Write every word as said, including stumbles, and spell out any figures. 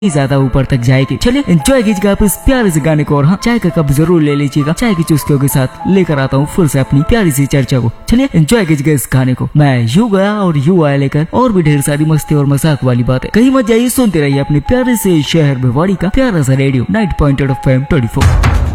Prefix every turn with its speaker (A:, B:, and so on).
A: ज्यादा ऊपर तक जाएगी। चलिए एंजॉय कीजिएगा आप इस प्यारे से गाने को, और हाँ चाय का कप जरूर ले लीजिएगा। चाय की चुस्कियों के साथ लेकर आता हूँ फिर से अपनी प्यारी सी चर्चा को। चलिए एंजॉय कीजिएगा इस गाने को। मैं यू गया और यू आया लेकर और भी ढेर सारी मस्ती और मजाक वाली बातें। कहीं मत जाइए, सुनते रहिए अपने प्यारे से शहर भिवाड़ी का प्यारा सा radio night point F M twenty four.